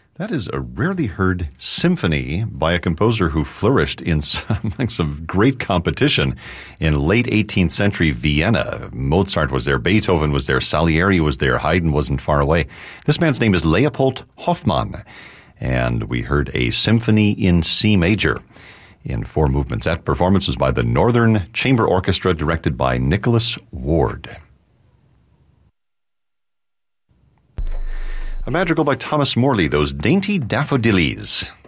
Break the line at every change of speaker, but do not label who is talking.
That is a rarely heard symphony by a composer who flourished in some great competition in late 18th century Vienna. Mozart was there, Beethoven was there, Salieri was there, Haydn wasn't far away. This man's name is Leopold Hoffmann, and we heard a symphony in C major in 4 movements. That performance was by the Northern Chamber Orchestra, directed by Nicholas Ward. A madrigal by Thomas Morley, Those Dainty Daffodillies.